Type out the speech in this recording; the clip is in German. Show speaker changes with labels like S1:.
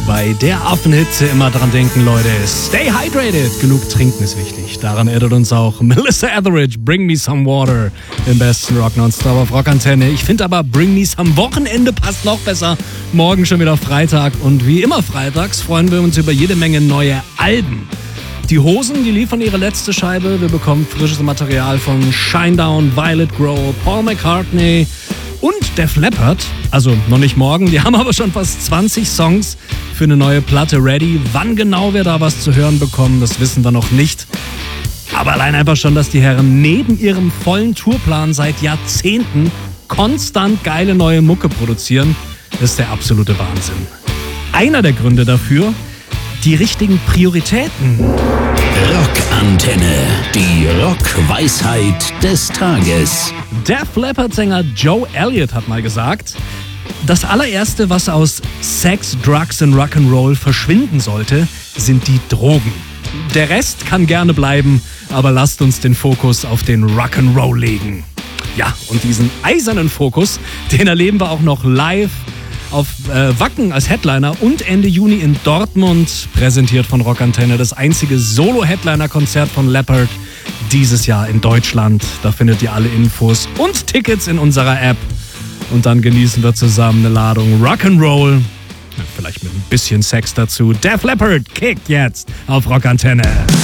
S1: Bei der Affenhitze immer dran denken, Leute. Stay hydrated. Genug trinken ist wichtig. Daran erinnert uns auch Melissa Etheridge. Bring me some water. Im besten Rock Nonstop auf Rockantenne. Ich finde aber Bring me some Wochenende passt noch besser. Morgen schon wieder Freitag. Und wie immer freitags freuen wir uns über jede Menge neue Alben. Die Hosen, die liefern ihre letzte Scheibe. Wir bekommen frisches Material von Shinedown, Violet Grow, Paul McCartney und Def Leppard. Also noch nicht morgen, die haben aber schon fast 20 Songs für eine neue Platte ready. Wann genau wir da was zu hören bekommen, das wissen wir noch nicht. Aber allein einfach schon, dass die Herren neben ihrem vollen Tourplan seit Jahrzehnten konstant geile neue Mucke produzieren, ist der absolute Wahnsinn. Einer der Gründe dafür: die richtigen Prioritäten.
S2: Rockantenne, die Rockweisheit des Tages.
S1: Def Leppard-Sänger Joe Elliott hat mal gesagt, das allererste, was aus Sex, Drugs und Rock'n'Roll verschwinden sollte, sind die Drogen. Der Rest kann gerne bleiben, aber lasst uns den Fokus auf den Rock'n'Roll legen. Ja, und diesen eisernen Fokus, den erleben wir auch noch live auf Wacken als Headliner und Ende Juni in Dortmund, präsentiert von Rockantenne, das einzige Solo-Headliner-Konzert von Leppard dieses Jahr in Deutschland. Da findet ihr alle Infos und Tickets in unserer App. Und dann genießen wir zusammen eine Ladung Rock'n'Roll, vielleicht mit ein bisschen Sex dazu. Def Leppard kickt jetzt auf Rockantenne.